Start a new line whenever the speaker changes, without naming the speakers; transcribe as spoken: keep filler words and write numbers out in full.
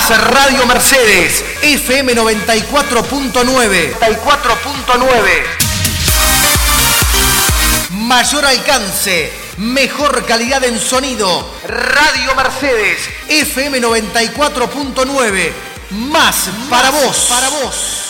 Más Radio Mercedes, F M noventa y cuatro punto nueve. noventa y cuatro punto nueve. Mayor alcance, mejor calidad en sonido. Radio Mercedes, F M noventa y cuatro punto nueve. Más para vos, para vos.